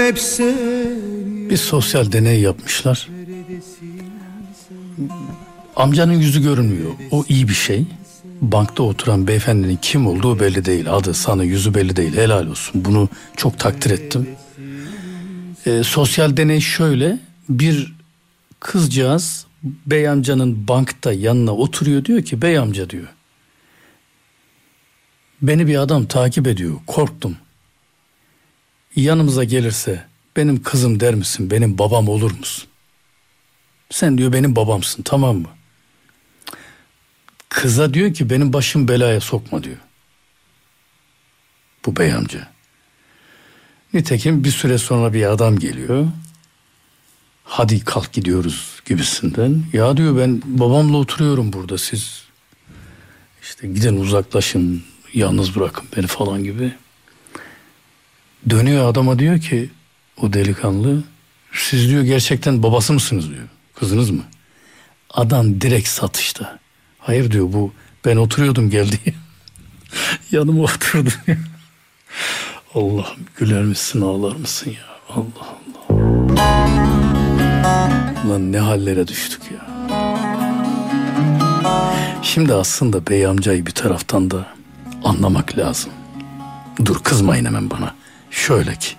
hep seni. Bir sosyal deney yapmışlar. Amcanın yüzü görünmüyor. O iyi bir şey. Bankta oturan beyefendinin kim olduğu belli değil. Adı, sanı, yüzü belli değil. Helal olsun. Bunu çok takdir ettim. Sosyal deney şöyle. Bir kızcağız bey amcanın bankta yanına oturuyor, diyor ki bey amca diyor, beni bir adam takip ediyor, korktum. Yanımıza gelirse benim kızım der misin, benim babam olur musun? Sen diyor benim babamsın, tamam mı? Kıza diyor ki benim başım belaya sokma diyor. Bu bey amca. Nitekim bir süre sonra bir adam geliyor. Hadi kalk gidiyoruz gibisinden. Ya diyor ben babamla oturuyorum burada, siz işte gidin uzaklaşın, yalnız bırakın beni falan gibi. Dönüyor adama, diyor ki o delikanlı, siz diyor gerçekten babası mısınız diyor, kızınız mı? Adam direkt satışta. Hayır diyor, bu ben oturuyordum geldi. Yanıma oturdu. Allah'ım, güler misin ağlar mısın ya? Allah Allah. Lan ne hallere düştük ya. Şimdi aslında bey amcayı bir taraftan da anlamak lazım. Dur, kızmayın hemen bana. Şöyle ki,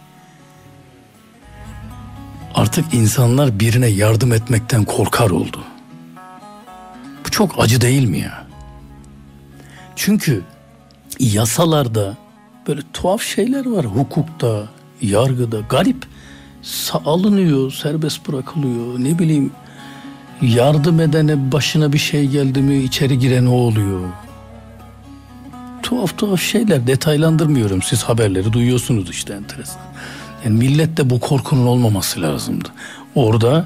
artık insanlar birine yardım etmekten korkar oldu. Bu çok acı değil mi ya? Çünkü yasalarda böyle tuhaf şeyler var. Hukukta, yargıda garip alınıyor, serbest bırakılıyor. Ne bileyim, yardım edene başına bir şey geldi mi içeri giren o oluyor. Tuhaf tuhaf şeyler, detaylandırmıyorum. Siz haberleri duyuyorsunuz işte, enteresan. Yani millette bu korkunun olmaması lazımdı. Orada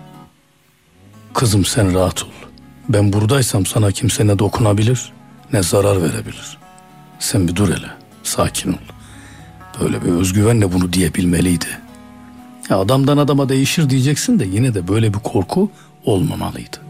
kızım sen rahat ol. Ben buradaysam sana kimse ne dokunabilir ne zarar verebilir. Sen bir dur hele, sakin ol. Böyle bir özgüvenle bunu diyebilmeliydi. Ya adamdan adama değişir diyeceksin de yine de böyle bir korku olmamalıydı.